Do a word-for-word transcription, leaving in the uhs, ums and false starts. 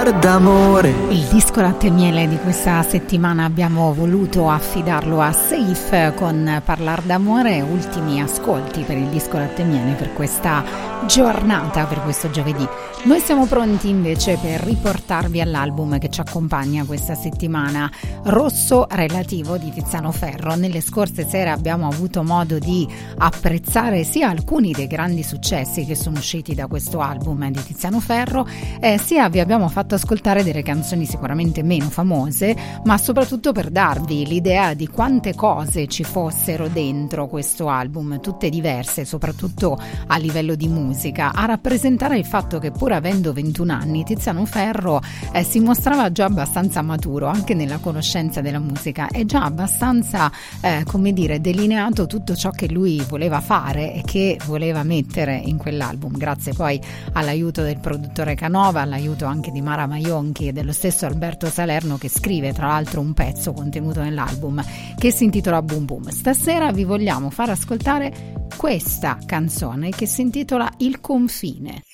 parlare d'amore. Il disco Latte e Miele di questa settimana abbiamo voluto affidarlo a Safe con Parlar d'amore. Ultimi ascolti per il disco Latte e Miele per questa giornata, per questo giovedì. Noi siamo pronti invece per riportarvi all'album che ci accompagna questa settimana, Rosso Relativo di Tiziano Ferro. Nelle scorse sere abbiamo avuto modo di apprezzare sia alcuni dei grandi successi che sono usciti da questo album di Tiziano Ferro, eh, sia vi abbiamo fatto ascoltare delle canzoni sicuramente meno famose, ma soprattutto per darvi l'idea di quante cose ci fossero dentro questo album, tutte diverse, soprattutto a livello di musica, a rappresentare il fatto che pur avendo ventuno anni Tiziano Ferro eh, si mostrava già abbastanza maturo anche nella conoscenza della musica, è già abbastanza eh, come dire delineato tutto ciò che lui voleva fare e che voleva mettere in quell'album, grazie poi all'aiuto del produttore Canova, all'aiuto anche di Mara Maionchi e dello stesso Alberto Salerno, che scrive tra l'altro un pezzo contenuto nell'album che si intitola Boom Boom. Stasera vi vogliamo far ascoltare questa canzone che si intitola Il confine.